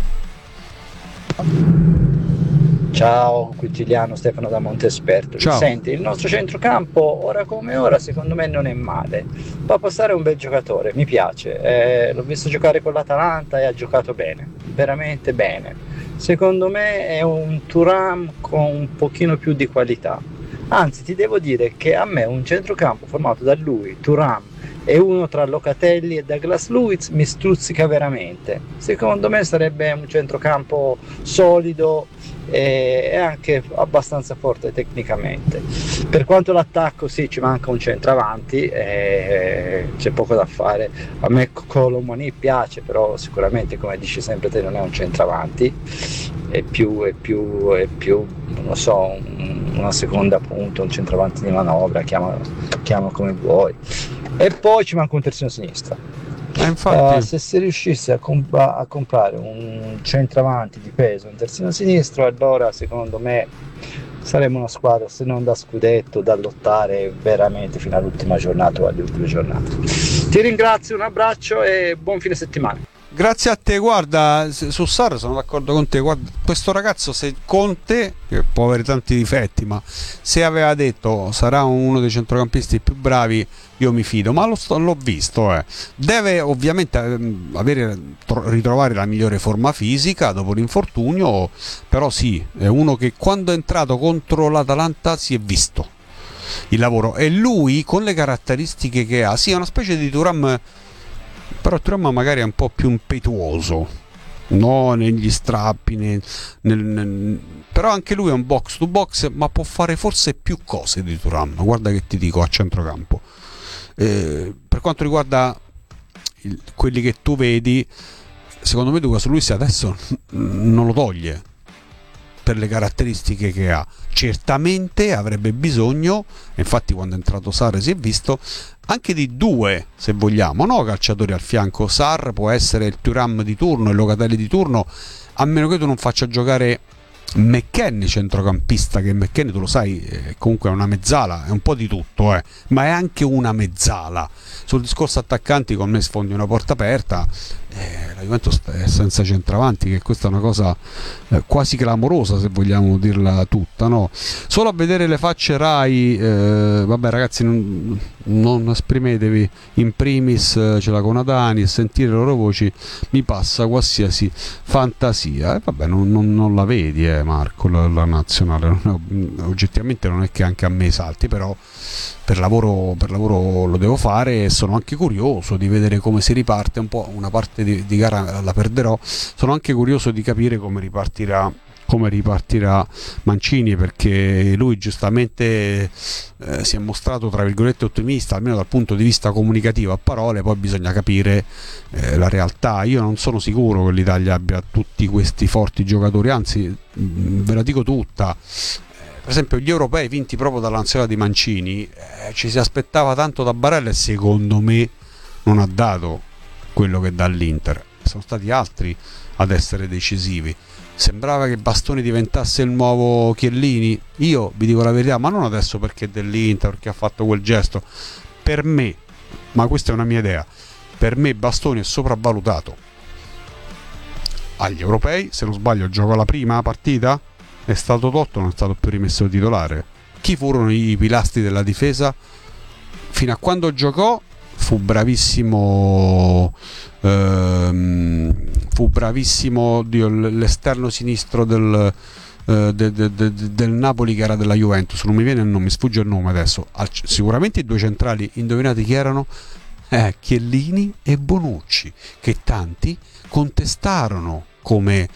Ciao Quintiliano, Stefano da Montesperto. Ciao. Senti, il nostro centrocampo ora come ora secondo me non è male, può passare un bel giocatore, mi piace, l'ho visto giocare con l'Atalanta e ha giocato bene, veramente bene. Secondo me è un Thuram con un pochino più di qualità, anzi ti devo dire che a me un centrocampo formato da lui, Thuram e uno tra Locatelli e Douglas Luiz mi stuzzica veramente. Secondo me sarebbe un centrocampo solido e anche abbastanza forte tecnicamente. Per quanto l'attacco, sì, ci manca un centravanti, c'è poco da fare. A me Colomani piace, però sicuramente, come dici sempre te, non è un centravanti, è più non lo so, una seconda punta, un centravanti di manovra, chiama come vuoi. E poi ci manca un terzino sinistro. Infatti... se si riuscisse a comprare un centravanti di peso, un terzino sinistro, allora secondo me saremmo una squadra, se non da scudetto, da lottare veramente fino all'ultima giornata o alle ultime giornate. Ti ringrazio, un abbraccio e buon fine settimana. Grazie a te, guarda, su Sarri sono d'accordo con te, guarda, questo ragazzo, se Conte, che può avere tanti difetti, ma se aveva detto sarà uno dei centrocampisti più bravi, io mi fido, ma l'ho visto, deve ovviamente ritrovare la migliore forma fisica dopo l'infortunio, però sì, è uno che quando è entrato contro l'Atalanta si è visto il lavoro, e lui con le caratteristiche che ha, sì, è una specie di Thuram, però Thuram magari è un po' più impetuoso, no, negli strappi, però anche lui è un box to box, ma può fare forse più cose di Thuram, guarda che ti dico, a centrocampo. Per quanto riguarda quelli che tu vedi, secondo me Douglas Luiz adesso non lo toglie per le caratteristiche che ha. Certamente avrebbe bisogno, infatti quando è entrato Sarr si è visto, anche di due, se vogliamo, no, calciatori al fianco. Sarr può essere il Thuram di turno, il Locatelli di turno, a meno che tu non faccia giocare McKennie centrocampista, che McKennie, tu lo sai, comunque è una mezzala, è un po' di tutto, ma è anche una mezzala. Sul discorso attaccanti con me sfondi una porta aperta, la Juventus è senza centravanti, che questa è una cosa quasi clamorosa, se vogliamo dirla tutta, no? Solo a vedere le facce Rai, vabbè ragazzi, non esprimetevi, in primis ce l'ha con Adani, e sentire le loro voci mi passa qualsiasi fantasia, e vabbè, non la vedi, Marco, la nazionale, oggettivamente non è che anche a me salti, però per lavoro lo devo fare, e sono anche curioso di vedere come si riparte. Un po' una parte di gara la perderò, sono anche curioso di capire come ripartirà Mancini, perché lui giustamente si è mostrato tra virgolette ottimista, almeno dal punto di vista comunicativo a parole, poi bisogna capire la realtà. Io non sono sicuro che l'Italia abbia tutti questi forti giocatori, anzi ve la dico tutta. Per esempio gli europei vinti proprio dalla nazionale di Mancini, ci si aspettava tanto da Barella e secondo me non ha dato quello che dà all'Inter, sono stati altri ad essere decisivi. Sembrava che Bastoni diventasse il nuovo Chiellini, io vi dico la verità, ma non adesso perché è dell'Inter, perché ha fatto quel gesto. Per me, ma questa è una mia idea, per me Bastoni è sopravvalutato. Agli europei, se non sbaglio, gioca la prima partita, è stato tolto, non è stato più rimesso titolare. Chi furono i pilastri della difesa? Fino a quando giocò fu bravissimo l'esterno sinistro del Napoli, che era della Juventus, non mi viene il nome, mi sfugge il nome adesso. Sicuramente i due centrali, indovinate chi erano? Chiellini e Bonucci, che tanti contestarono come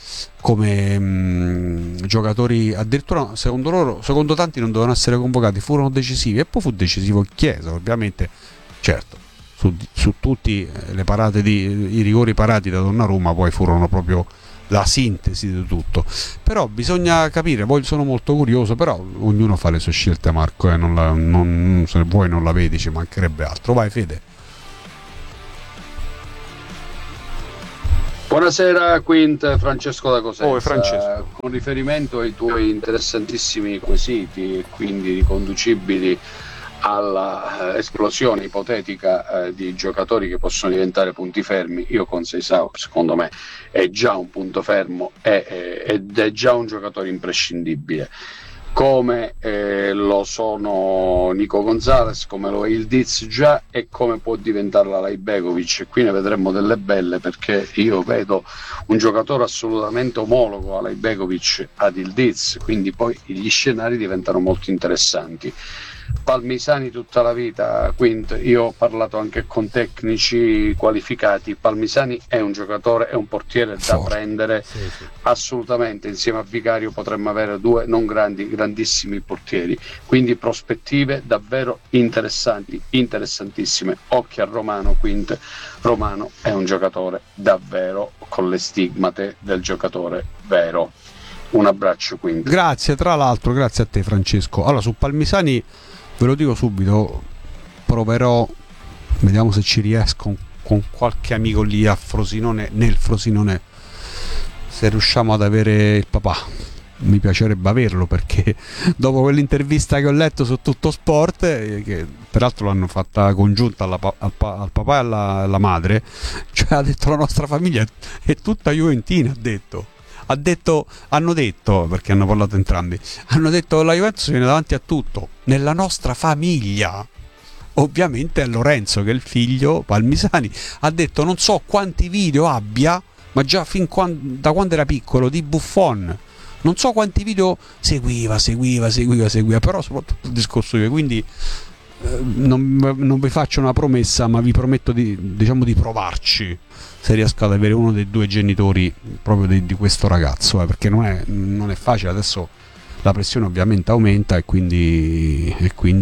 giocatori, addirittura secondo tanti non dovevano essere convocati, furono decisivi, e poi fu decisivo Chiesa, ovviamente, certo, su tutti le parate i rigori parati da Donnarumma poi furono proprio la sintesi di tutto. Però bisogna capire, poi sono molto curioso, però ognuno fa le sue scelte, Marco, se vuoi non la vedi, ci mancherebbe altro. Vai Fede. Buonasera Quint, Francesco da Cosenza. Francesco. Con riferimento ai tuoi interessantissimi quesiti e quindi riconducibili alla esplosione ipotetica di giocatori che possono diventare punti fermi, io con Seisao secondo me è già un punto fermo ed è già un giocatore imprescindibile, come lo sono Nico Gonzalez, come lo è Ildiz già, e come può diventarla Lajbegovic. Qui ne vedremo delle belle, perché io vedo un giocatore assolutamente omologo a Lajbegovic ad Ildiz, quindi poi gli scenari diventano molto interessanti. Palmisani tutta la vita, Quint, io ho parlato anche con tecnici qualificati, Palmisani è un giocatore, è un portiere da prendere, sì. Assolutamente, insieme a Vicario potremmo avere due non grandissimi portieri, quindi prospettive davvero interessanti, interessantissime. Occhio a Romano, Quint, Romano è un giocatore davvero con le stigmate del giocatore vero. Un abbraccio, Quint. Grazie, tra l'altro, grazie a te Francesco. Allora, su Palmisani ve lo dico subito, proverò, vediamo se ci riesco con qualche amico lì a Frosinone, nel Frosinone, se riusciamo ad avere il papà. Mi piacerebbe averlo, perché dopo quell'intervista che ho letto su Tutto Sport, che peraltro l'hanno fatta congiunta al papà e alla madre, cioè ha detto la nostra famiglia è tutta juventina, hanno detto, perché hanno parlato entrambi, hanno detto la Juventus viene davanti a tutto nella nostra famiglia. Ovviamente è Lorenzo, che è il figlio Palmisani, ha detto non so quanti video abbia, ma già da quando era piccolo, di Buffon, non so quanti video seguiva, però soprattutto il discorso io, quindi non vi faccio una promessa, ma vi prometto di provarci, se riesco ad avere uno dei due genitori proprio di questo ragazzo, perché non è facile. Adesso la pressione ovviamente aumenta e quindi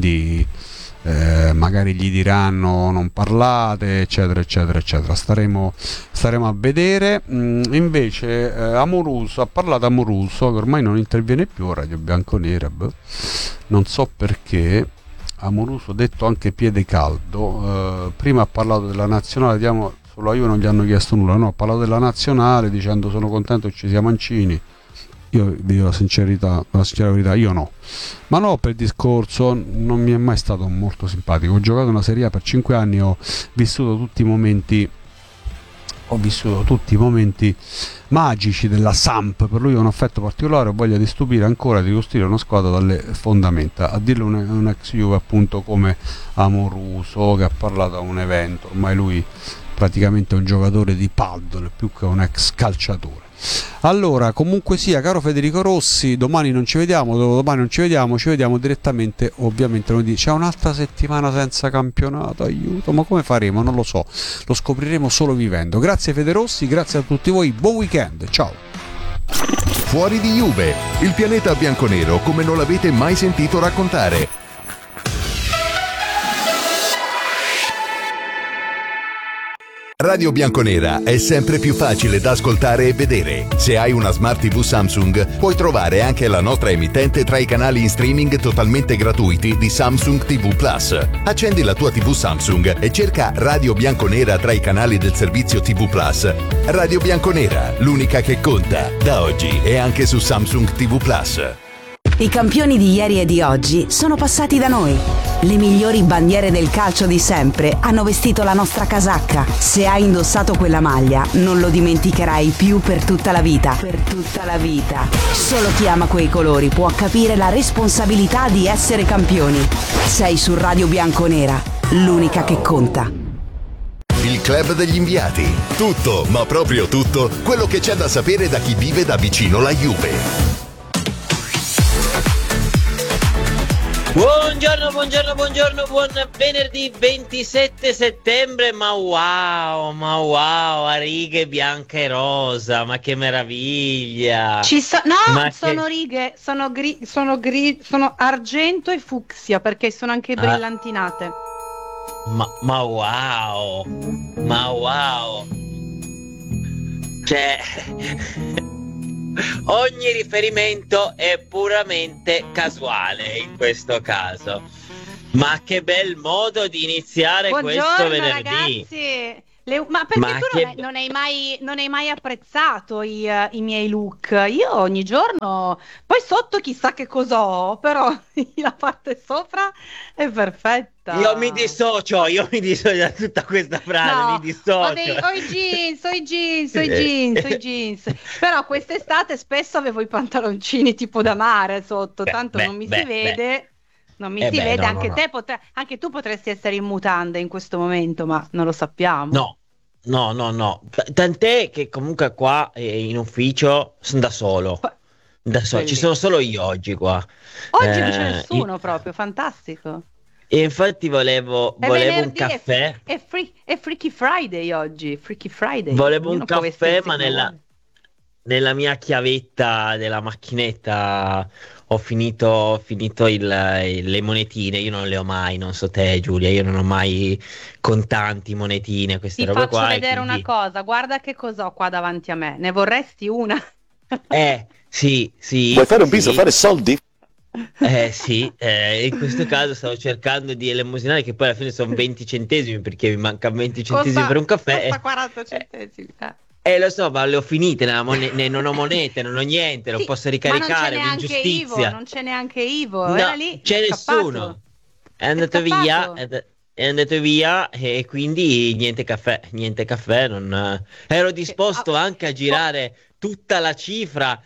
magari gli diranno non parlate, eccetera eccetera eccetera. Staremo a vedere. Invece Amoruso, ha parlato Amoruso, che ormai non interviene più a Radio Bianconera, non so perché. Amoruso, detto anche piede caldo, prima ha parlato della nazionale, sulla Juve non gli hanno chiesto nulla, no, ha parlato della nazionale dicendo sono contento che ci sia Mancini. Io vi dico la sincera verità, io no, ma no, per il discorso non mi è mai stato molto simpatico. Ho giocato una Serie A per 5 anni, ho vissuto tutti i momenti magici della Samp, per lui è un affetto particolare, ho voglia di stupire ancora, di costruire una squadra dalle fondamenta. A dirlo un ex Juve, appunto, come Amoruso, che ha parlato a un evento, ormai lui praticamente è un giocatore di paddle più che un ex calciatore. Allora, comunque sia, caro Federico Rossi, domani non ci vediamo, dopodomani non ci vediamo, ci vediamo direttamente, ovviamente lunedì. C'è un'altra settimana senza campionato, aiuto, ma come faremo? Non lo so, lo scopriremo solo vivendo. Grazie Fede Rossi, grazie a tutti voi, buon weekend, ciao. Fuori di Juve, il pianeta bianconero come non l'avete mai sentito raccontare. Radio Bianconera è sempre più facile da ascoltare e vedere. Se hai una Smart TV Samsung, puoi trovare anche la nostra emittente tra i canali in streaming totalmente gratuiti di Samsung TV Plus. Accendi la tua TV Samsung e cerca Radio Bianconera tra i canali del servizio TV Plus. Radio Bianconera, l'unica che conta, da oggi e anche su Samsung TV Plus. I campioni di ieri e di oggi sono passati da noi. Le migliori bandiere del calcio di sempre hanno vestito la nostra casacca. Se hai indossato quella maglia, non lo dimenticherai più per tutta la vita. Per tutta la vita. Solo chi ama quei colori può capire la responsabilità di essere campioni. Sei su Radio Bianconera, l'unica che conta. Il Club degli Inviati. Tutto, ma proprio tutto, quello che c'è da sapere da chi vive da vicino la Juve. Buongiorno, buon venerdì 27 settembre, ma wow, a righe bianca e rosa, ma che meraviglia! Sono righe, sono argento e fucsia, perché sono anche brillantinate. Ma wow! Cioè, ogni riferimento è puramente casuale in questo caso. Ma che bel modo di iniziare questo venerdì. Ragazzi. Ma perché tu non hai mai apprezzato i miei look? Io ogni giorno, poi sotto chissà che cos'ho, però la parte sopra è perfetta. Io mi dissocio da tutta questa frase, mi dissocio. Ho i jeans. Però quest'estate spesso avevo i pantaloncini tipo da mare sotto, tanto non mi si vede. Non mi si vede, anche tu potresti essere in mutande in questo momento, ma non lo sappiamo. No. Tant'è che comunque qua in ufficio sono da solo. Ci sono solo io oggi qua. Oggi non c'è nessuno proprio, fantastico. E infatti volevo un caffè. È Freaky Friday oggi, Freaky Friday. Volevo un caffè, ma nella mia chiavetta della macchinetta ho finito le monetine. Io non le ho mai, non so te Giulia, io non ho mai contanti, monetine, queste robe qua. Ti faccio vedere una cosa, guarda che cos'ho qua davanti a me. Ne vorresti una? Sì. Vuoi fare un viso, fare soldi? Sì, in questo caso stavo cercando di elemosinare, che poi alla fine sono 20 centesimi, perché mi mancano 20 centesimi per un caffè. Costa 40 centesimi. Lo so, ma le ho finite, non ho monete, non ho niente, non posso ricaricare, l'ingiustizia. Non c'è neanche Ivo, no, era lì, c'è nessuno. È andato via e quindi niente caffè, non ero disposto anche a girare tutta la cifra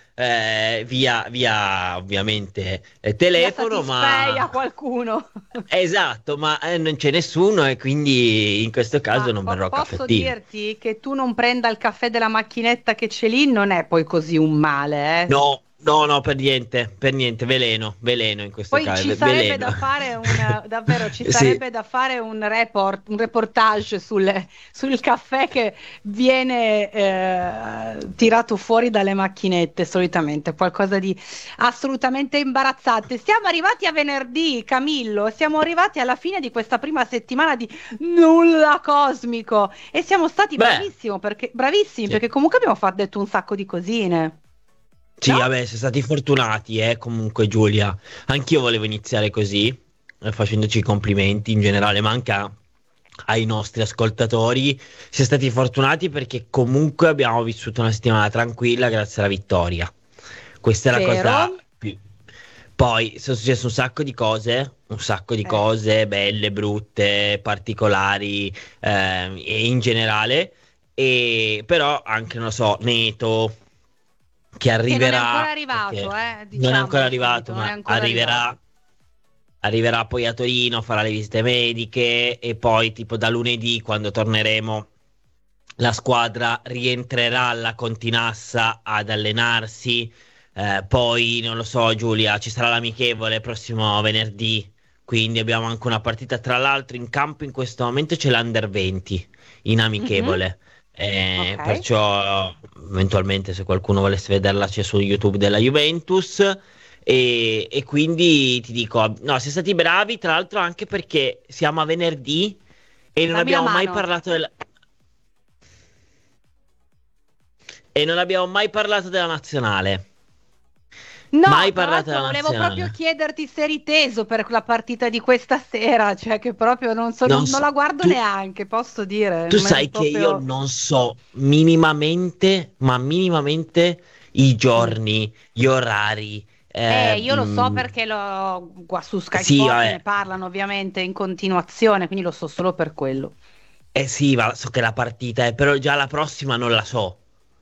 via ovviamente telefono, ma a qualcuno. Esatto, ma non c'è nessuno e quindi in questo caso non berrò caffettino. Posso dirti che tu non prenda il caffè della macchinetta che c'è lì, non è poi così un male, No, per niente, veleno in questo poi caso. Poi ci sarebbe da fare da fare un reportage sul caffè che viene tirato fuori dalle macchinette solitamente, qualcosa di assolutamente imbarazzante. Siamo arrivati a venerdì, Camillo, siamo arrivati alla fine di questa prima settimana di nulla cosmico e siamo stati bravissimi perché comunque abbiamo detto un sacco di cosine. Sì, vabbè, siamo stati fortunati, comunque Giulia. Anch'io volevo iniziare così, facendoci i complimenti in generale, ma anche ai nostri ascoltatori. Siamo stati fortunati perché comunque abbiamo vissuto una settimana tranquilla grazie alla vittoria. Questa è la cosa più. Poi sono successe un sacco di cose belle, brutte, particolari, e in generale. E però anche, non lo so, Neto, che arriverà, non è ancora arrivato, ma arriverà poi a Torino, farà le visite mediche e poi tipo da lunedì, quando torneremo, la squadra rientrerà alla Continassa ad allenarsi. Poi non lo so Giulia, ci sarà l'amichevole prossimo venerdì, quindi abbiamo anche una partita. Tra l'altro in campo in questo momento c'è l'Under 20 in amichevole. Perciò eventualmente se qualcuno volesse vederla c'è su YouTube della Juventus e quindi ti dico, no, siamo stati bravi, tra l'altro anche perché siamo a venerdì e non abbiamo mai parlato della nazionale. No, volevo proprio chiederti se eri teso per la partita di questa sera, cioè che proprio non la guardo neanche, posso dire. Tu sai che io non so minimamente i giorni, gli orari. Io lo so perché su Sky Sport ne parlano ovviamente in continuazione, quindi lo so solo per quello. Sì, ma so che la partita è, però già la prossima non la so.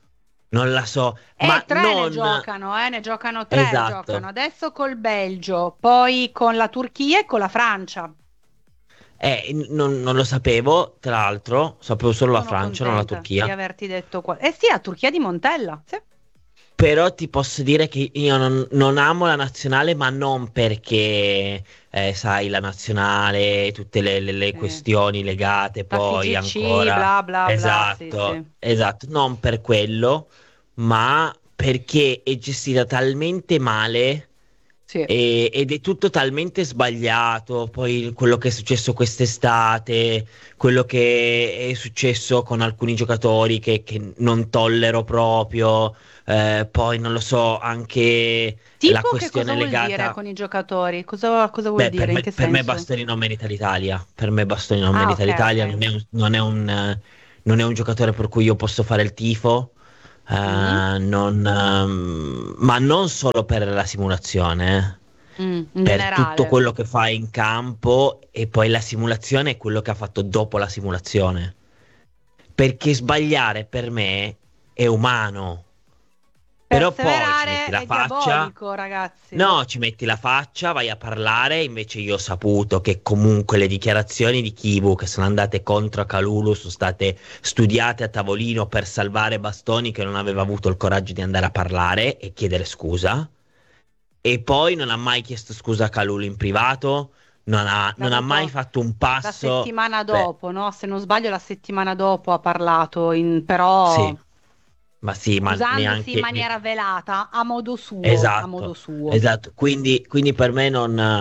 Ma ne giocano tre. Esatto. Giocano adesso col Belgio, poi con la Turchia e con la Francia. Non lo sapevo, tra l'altro, sapevo solo la Francia, non la Turchia. Di averti detto sì, la Turchia di Montella. Sì. Però ti posso dire che io non amo la nazionale, ma non perché, sai, la nazionale, tutte le questioni legate La poi FIGC, ancora. bla bla bla, sì, Esatto, sì. esatto, non per quello, ma perché è gestita talmente male Sì. ed è tutto talmente sbagliato. Poi quello che è successo quest'estate, quello che è successo con alcuni giocatori che non tollero proprio, poi non lo so, anche la Tipo che cosa questione vuol dire legata. con i giocatori? Cosa vuol Beh, dire? In che per me senso? Bastoni non merita l'Italia. Per me Bastoni non Ah, merita ok, l'Italia, ok. non è un giocatore per cui io posso fare il tifo. Mm? Ma non solo per la simulazione, In per tutto generale. quello che fa in campo, e poi la simulazione è quello che ha fatto dopo la simulazione. Perché sbagliare per me è umano, però poi ci metti Perseverare la è faccia. diabolico, ragazzi. No, ci metti la faccia, vai a parlare. Invece io ho saputo che comunque le dichiarazioni di Kivu che sono andate contro Kalulu sono state studiate a tavolino per salvare Bastoni, che non aveva avuto il coraggio di andare a parlare e chiedere scusa. E poi non ha mai chiesto scusa a Kalulu in privato, L'ha non ha mai avuto fatto un la passo. settimana Beh, dopo, no? Se non sbaglio, la settimana dopo ha parlato, però sì, ma sì, ma scusandosi in neanche. maniera velata, a modo suo, a modo Esatto, suo. esatto. Quindi per me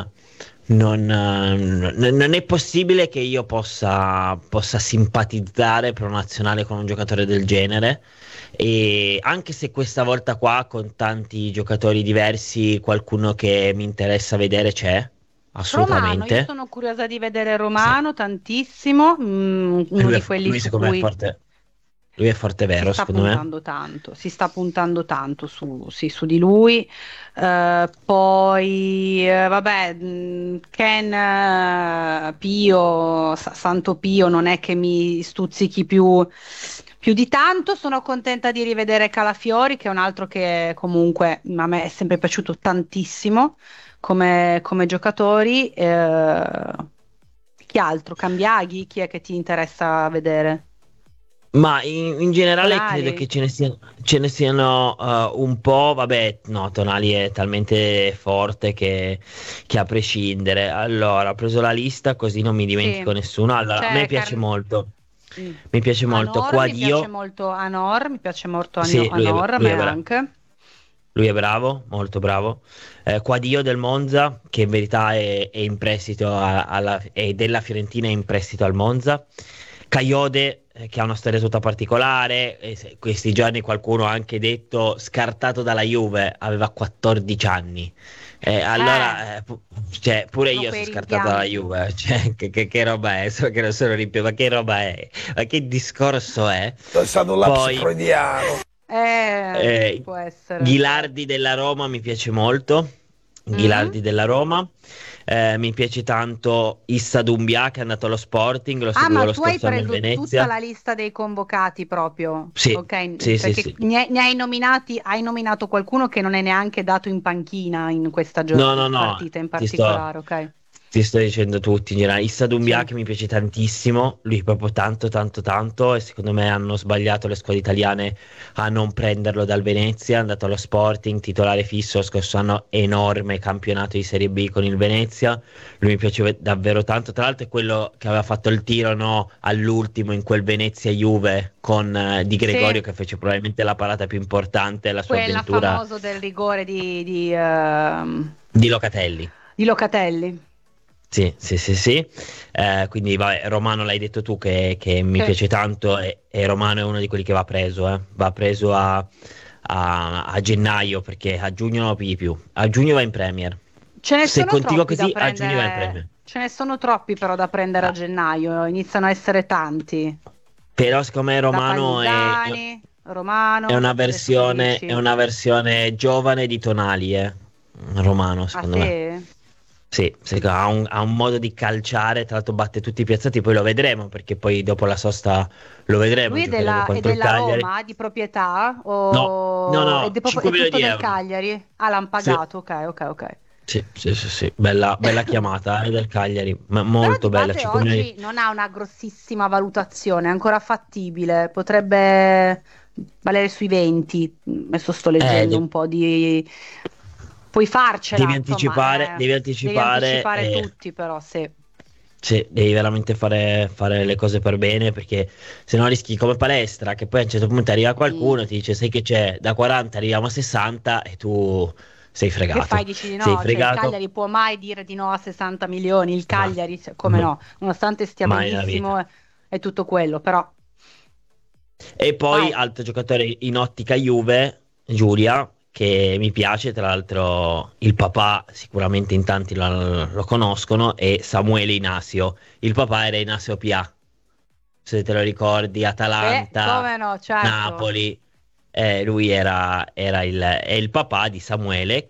non è possibile che io possa simpatizzare pro nazionale con un giocatore del genere. E anche se questa volta qua, con tanti giocatori diversi, qualcuno che mi interessa vedere c'è, Romano, io assolutamente. sono curiosa di vedere Sì. Romano tantissimo, uno di quelli Lui su secondo me è cui forte. Lui è forte si vero, sta secondo me. puntando tanto, si sta puntando tanto su, sì, su di lui. Poi, vabbè, Ken Pio, Santo Pio non è che mi stuzzichi più di tanto. Sono contenta di rivedere Calafiori, che è un altro che comunque a me è sempre piaciuto tantissimo come giocatori. Chi altro? Cambiaghi? Chi è che ti interessa vedere? Ma in generale credo che Tonali? ce ne siano un po', vabbè, no, Tonali è talmente forte che a prescindere. Allora, ho preso la lista così non mi dimentico Sì, nessuno. Allora, a me c'è piace molto, mm. mi piace molto Anor, mi piace Quadio. molto Anor, mi piace molto Sì, Anor, a lui me è anche. lui è bravo, molto bravo. Quadio del Monza, che in verità è in prestito è della Fiorentina, è in prestito al Monza. Coyote, che ha una storia tutta particolare. Questi giorni qualcuno ha anche detto scartato dalla Juve, aveva 14 anni. Allora, cioè, pure Sono io quei sono scartato dalla rimpianti. Juve. Cioè, che roba è? So che non sono rimpianto, ma che roba è? Ma che discorso è? È stato un lapsus Poi. freudiano. Può essere. Ghilardi della Roma mi piace molto. Mm? Ghilardi della Roma. Mi piace tanto Issa Doumbia, che è andato allo Sporting, lo Ah, seguivo ma lo tu hai scorso anno in preso tutta Venezia. la lista dei convocati proprio, Sì, ok? sì, sì, Perché sì. ne hai nominati, hai nominato qualcuno che non è neanche dato in panchina in questa No, no, no, partita in ti sto, particolare, ok? ti sto dicendo tutti in generale. Issa Doumbia Sì. che mi piace tantissimo, lui proprio tanto, tanto, tanto, e secondo me hanno sbagliato le squadre italiane a non prenderlo dal Venezia. È andato allo Sporting, titolare fisso, lo scorso anno enorme campionato di Serie B con il Venezia. Lui mi piace davvero tanto, tra l'altro è quello che aveva fatto il tiro, no, all'ultimo in quel Venezia-Juve con Di Gregorio, Sì, che fece probabilmente la parata più importante della sua quella avventura famoso del rigore di Locatelli. di Locatelli. Sì, sì, sì, sì. Quindi vabbè, Romano l'hai detto tu che mi Sì. piace tanto, e Romano è uno di quelli che va preso, eh. Va preso a gennaio, perché a giugno non lo pigli più. A giugno va in Premier. Ce ne Se sono continua troppi da così, a giugno va in prendere, Premier. ce ne sono troppi però da prendere a Ah, gennaio, iniziano a essere tanti. però secondo me Da Romano Palizzani, è Romano, una adesso mi versione, è dici. una versione giovane di Tonali, Romano, Ah secondo me. sì? Sì, ha un modo di calciare, tra l'altro batte tutti i piazzati, poi lo vedremo, perché poi dopo la sosta lo vedremo, Lui giocheremo è contro il della Cagliari. Roma, di proprietà No, no, o no, è 5 milioni tutto di del euro. Cagliari? Ah, l'hanno Sì, pagato, ok, ok, ok. sì, sì, sì, sì. Bella chiamata, del Cagliari, ma Però molto di bella, base 5 milioni. oggi non ha una grossissima valutazione, è ancora fattibile, potrebbe valere sui 20. Adesso sto leggendo un po' di... Puoi farcela, Devi insomma, anticipare, devi anticipare tutti, però se... Sì, devi veramente fare le cose per bene, perché se no rischi come palestra, che poi a un certo punto arriva qualcuno e ti dice sai che c'è, da 40 arriviamo a 60 e tu sei fregato. Che fai? Dici di no? Sei Cioè, il fregato. Cagliari può mai dire di no a 60 milioni? Il Cagliari, come no? Nonostante stia Mai nella benissimo e tutto quello, però... E poi Vai. altro giocatore in ottica Juve, Giulia, che mi piace, tra l'altro il papà sicuramente in tanti lo conoscono, è Samuele Inasio. Il papà era Inasio Pia, se te lo ricordi, Atalanta, come no, certo. Napoli. Lui è il papà di Samuele,